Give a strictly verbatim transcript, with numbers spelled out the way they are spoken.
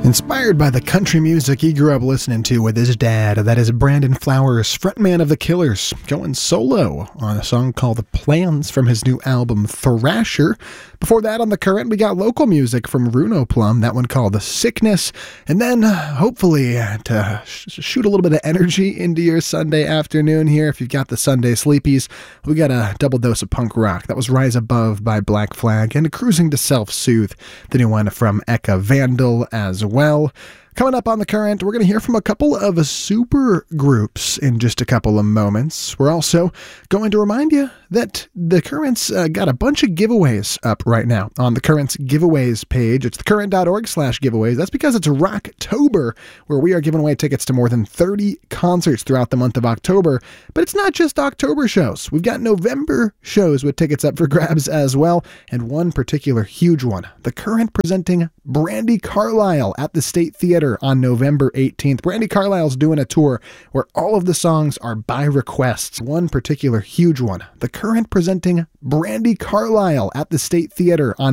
Inspired by the country music he grew up listening to with his dad, that is Brandon Flowers, frontman of The Killers, going solo on a song called The Plans from his new album Thrasher. Before that, on The Current, we got local music from Runo Plum, that one called The Sickness. And then, hopefully, to sh- shoot a little bit of energy into your Sunday afternoon here, if you've got the Sunday sleepies, we got a double dose of punk rock. That was Rise Above by Black Flag, and Cruising to Self-Soothe, the new one from Eka Vandal as well. Well, coming up on The Current, we're going to hear from a couple of super groups in just a couple of moments. We're also going to remind you that The Current's uh, got a bunch of giveaways up right now on The Current's giveaways page. It's thecurrent.org slash giveaways. That's because it's Rocktober, where we are giving away tickets to more than thirty concerts throughout the month of October. But it's not just October shows. We've got November shows with tickets up for grabs as well, and one particular huge one. The Current presenting Brandi Carlile at the State Theater on November eighteenth. Brandi Carlile's doing a tour where all of the songs are by requests. One particular huge one. The Current presenting Brandi Carlile at the State Theater on